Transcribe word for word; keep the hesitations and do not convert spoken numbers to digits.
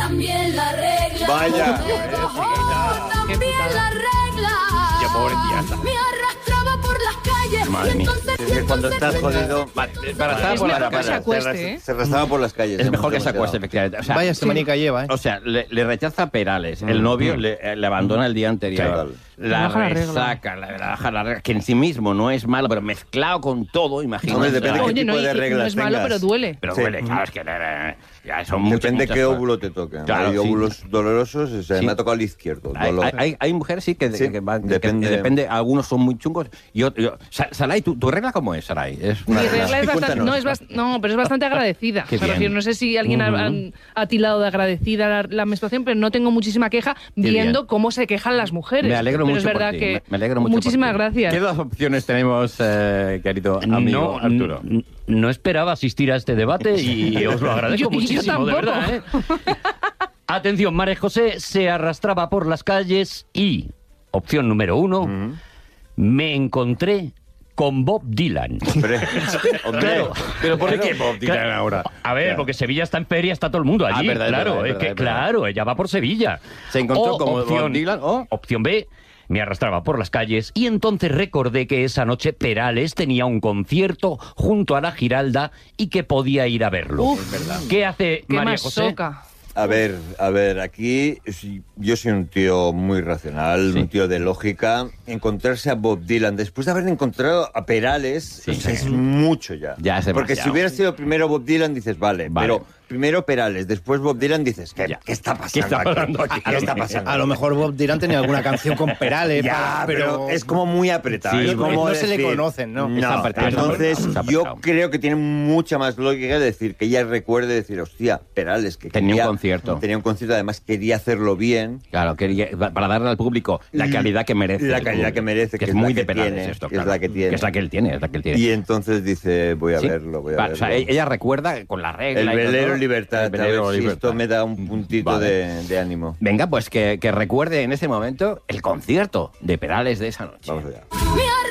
también la regla. Vaya. Oh, también la regla. Qué pobre tía. Me arrastraba por las calles. Madre y mía. entonces, Es que cuando estás jodido... Vale, para estar Es por mejor la que se para- acueste, ¿eh? Se arrastraba por las calles. Es mejor que se demasiado. acueste, efectivamente. O sea, Vaya semanica lleva, ¿eh? O sea, le, le rechaza a Perales. El novio le, eh, le abandona el día anterior. Sí. La Baja la regla. resaca, la, la baja la regla, que en sí mismo no es malo, pero mezclado con todo, imagínate. Hombre, depende de qué Oye, no, tipo y- de y no reglas es malo, tengas. pero duele. Pero Sí. duele, claro, es que eh, ya son muchas, Depende muchas qué cosas. óvulo te toque. Claro, hay sí. óvulos dolorosos, o sea, Sí. me ha tocado el izquierdo. Hay, dolor. hay, hay, hay mujeres sí que, Sí, que van- que- depende. que depende, algunos son muy chungos y otros. yo- Sa- Saray, ¿tu, ¿tu regla cómo es, Saray? Es Mi una regla es bastante, Cuéntanos. no, es bast- no, pero es bastante agradecida. Qué Me bien. refiero, no sé si alguien ha- Ujú. ha, ha tilado de agradecida la, la menstruación, pero no tengo muchísima queja Qué viendo bien. cómo se quejan las mujeres. Me alegro pero mucho es verdad por ti, que me- me alegro mucho muchísimas por ti. gracias. ¿Qué dos opciones tenemos, eh, querido amigo no, Arturo? n- no esperaba asistir a este debate y os lo agradezco Yo- yo muchísimo, de tampoco. verdad. ¿eh? Atención, María José se arrastraba por las calles y, opción número uno, me encontré con Bob Dylan. Hombre, hombre. Claro. ¿Pero por qué Claro, Bob Dylan claro. ahora? A ver, Claro. porque Sevilla está en feria, está todo el mundo allí. Ah, verdad, es claro, verdad, es es verdad, que es verdad. claro, ella va por Sevilla. Se encontró O como Bob opción, Dylan, o- Opción B, me arrastraba por las calles y entonces recordé que esa noche Perales tenía un concierto junto a la Giralda y que podía ir a verlo. Uf, ¿Qué hace qué María más José? soca. A ver, a ver, aquí sí, yo soy un tío muy racional, Sí. un tío de lógica. Encontrarse a Bob Dylan después de haber encontrado a Perales Sí, o sea, sí. es mucho ya. Ya es Porque si demasiado. hubiera sido primero Bob Dylan, dices, vale, Vale. pero primero Perales, después Bob Dylan, dices, ¿qué, Ya. ¿qué está pasando ¿Qué está aquí? pasando aquí? ¿Qué está pasando? A lo mejor Bob Dylan tenía alguna canción con Perales, Ya, para- pero, es como muy apretado. Sí, es como no se le decir- conocen, ¿no? Está No, apretado, está entonces apretado, está yo apretado. creo que tiene mucha más lógica decir que ella recuerde decir, hostia, Perales, que Tenía un quería- concierto. Tenía un concierto, además quería hacerlo bien. Claro, quería- para darle al público la calidad que merece. La el calidad público. que merece, que, que es es muy la de que Perales tiene, esto, que es claro. la que tiene. Que es la que él tiene, es la que él tiene. Y entonces dice, voy a Sí. verlo, voy a Vale, verlo. o sea, ella recuerda con la regla. El y con velero todo. libertad, El velero a ver si libertad. esto me da un puntito Vale. de, de ánimo. Venga, pues que, que recuerde en ese momento el concierto de Perales de esa noche. Vamos allá. Me